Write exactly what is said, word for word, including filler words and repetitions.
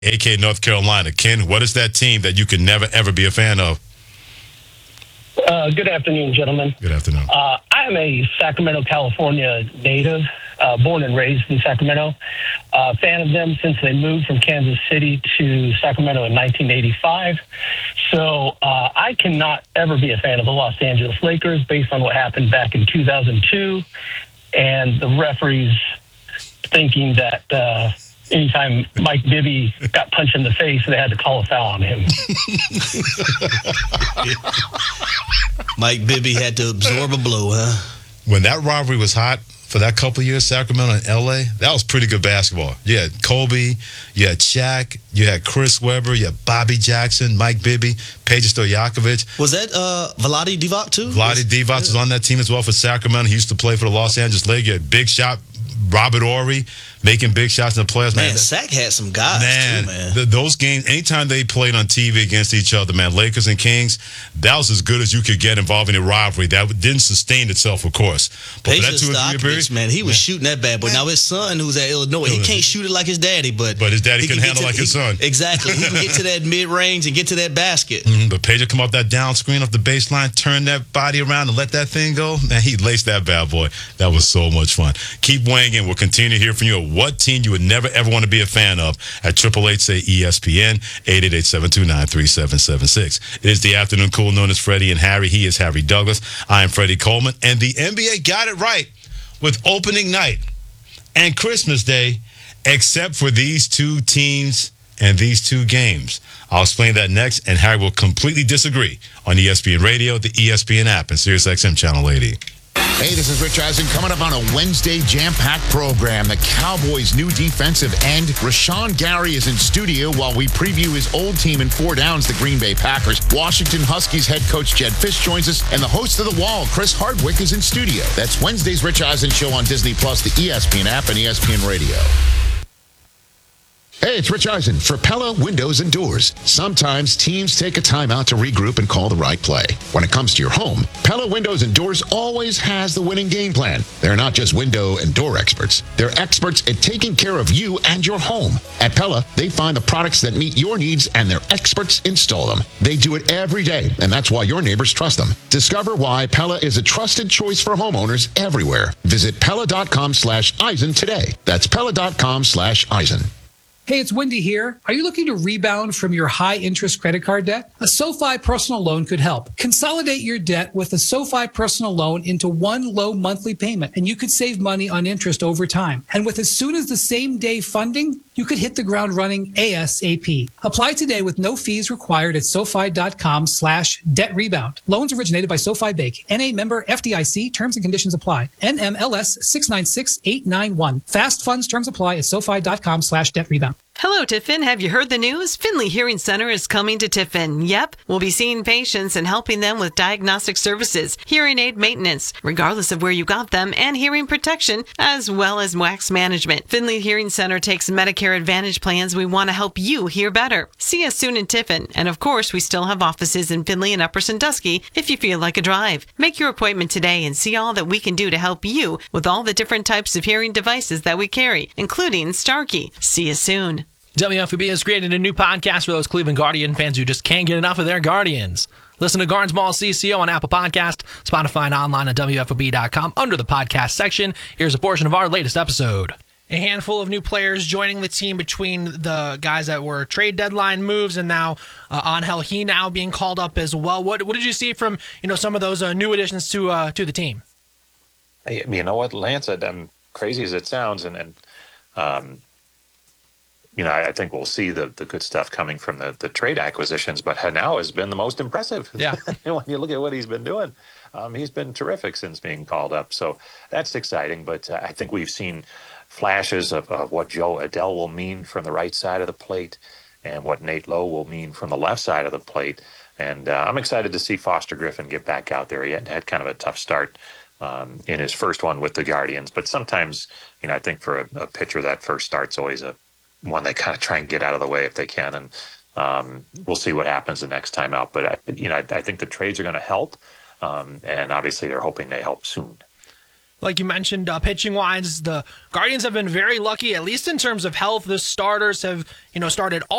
A K North Carolina. Ken, what is that team that you can never, ever be a fan of? Uh, good afternoon, gentlemen. Good afternoon. Uh, I am a Sacramento, California native, uh, born and raised in Sacramento. Uh, fan of them since they moved from Kansas City to Sacramento in nineteen eighty-five. So uh, I cannot ever be a fan of the Los Angeles Lakers based on what happened back in two thousand two and the referees thinking that uh, anytime Mike Bibby got punched in the face, they had to call a foul on him. Mike Bibby had to absorb a blow, huh? When that rivalry was hot for that couple of years, Sacramento and L A, that was pretty good basketball. You had Kobe, you had Shaq, you had Chris Webber, you had Bobby Jackson, Mike Bibby, Peja Stojakovic. Was that uh, Vlade Divac, too? Vlade Divac yeah. was on that team as well for Sacramento. He used to play for the Los Angeles Lakers. You had Big Shot Robert Horry making big shots in the playoffs. Man, man Sac had some guys, man, too, man. Th- those games, anytime they played on T V against each other, man, Lakers and Kings, that was as good as you could get involving a rivalry. That didn't sustain itself, of course. But Peja for that two or three Stojakovic, man, he was yeah. shooting that bad boy. Now, his son, who's at Illinois, he can't shoot it like his daddy, but... But his daddy can, can handle to, like he, his son. Exactly. He can get to that mid-range and get to that basket. Mm-hmm. But Peja come off that down screen off the baseline, turn that body around and let that thing go. Man, he laced that bad boy. That was so much fun. Keep weighing in. We'll continue to hear from you. What team you would never, ever want to be a fan of at triple eight say E S P N, eight eight eight, seven two nine, three seven seven six. It is the afternoon cool known as Freddie and Harry. He is Harry Douglas. I am Freddie Coleman. And the N B A got it right with opening night and Christmas Day, except for these two teams and these two games. I'll explain that next, and Harry will completely disagree on E S P N Radio, the E S P N app, and SiriusXM Channel eighty. Hey, this is Rich Eisen coming up on a Wednesday jam-packed program. The Cowboys' new defensive end, Rashawn Gary, is in studio while we preview his old team in four downs, the Green Bay Packers. Washington Huskies head coach Jedd Fisch joins us, and the host of The Wall, Chris Hardwick, is in studio. That's Wednesday's Rich Eisen Show on Disney Plus, the E S P N app, and E S P N Radio. Hey, it's Rich Eisen for Pella Windows and Doors. Sometimes teams take a time out to regroup and call the right play. When it comes to your home, Pella Windows and Doors always has the winning game plan. They're not just window and door experts. They're experts at taking care of you and your home. At Pella, they find the products that meet your needs and their experts install them. They do it every day, and that's why your neighbors trust them. Discover why Pella is a trusted choice for homeowners everywhere. Visit Pella.com slash Eisen today. That's Pella.com slash Eisen. Hey, it's Wendy here. Are you looking to rebound from your high-interest credit card debt? A SoFi personal loan could help. Consolidate your debt with a SoFi personal loan into one low monthly payment, and you could save money on interest over time. And with as soon as the same day funding, you could hit the ground running ASAP. Apply today with no fees required at SoFi.com slash debt rebound. Loans originated by SoFi Bank. N A member F D I C. Terms and conditions apply. N M L S six nine six eight nine one. Fast funds terms apply at SoFi.com slash debt rebound. Hello, Tiffin. Have you heard the news? Findlay Hearing Center is coming to Tiffin. Yep, we'll be seeing patients and helping them with diagnostic services, hearing aid maintenance, regardless of where you got them, and hearing protection, as well as wax management. Findlay Hearing Center takes Medicare Advantage plans. We want to help you hear better. See us soon in Tiffin. And of course, we still have offices in Findlay and Upper Sandusky if you feel like a drive. Make your appointment today and see all that we can do to help you with all the different types of hearing devices that we carry, including Starkey. See you soon. W F B has created a new podcast for those Cleveland Guardian fans who just can't get enough of their Guardians. Listen to Gardens Mall C C O on Apple Podcast, Spotify, and online at W F O B dot com under the podcast section. Here's a portion of our latest episode. A handful of new players joining the team between the guys that were trade deadline moves and now uh, Angel, he now being called up as well. What what did you see from you know some of those uh, new additions to uh, to the team? Hey, you know what, Lance? I'm crazy as it sounds, and and um, you know I, I think we'll see the, the good stuff coming from the, the trade acquisitions. But Hanau has been the most impressive. Yeah, when you look at what he's been doing, um, he's been terrific since being called up. So that's exciting. But uh, I think we've seen flashes of, of what Joe Adell will mean from the right side of the plate and what Nate Lowe will mean from the left side of the plate. And uh, I'm excited to see Foster Griffin get back out there. He had, had kind of a tough start um, in his first one with the Guardians. But sometimes, you know, I think for a, a pitcher, that first start's always a one they kind of try and get out of the way if they can. And um, we'll see what happens the next time out. But, I, you know, I, I think the trades are going to help. Um, and obviously they're hoping they help soon. Like you mentioned, uh, pitching wise, the Guardians have been very lucky, at least in terms of health. The starters have, you know, started all